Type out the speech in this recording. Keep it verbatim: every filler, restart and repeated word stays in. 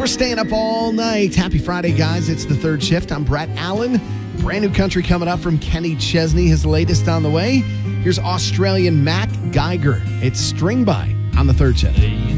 We're staying up all night. Happy Friday, guys. It's the third shift. I'm Brett Allen. Brand new country coming up from Kenny Chesney, his latest on the way. Here's Australian Matt Geiger. It's String By on the third shift.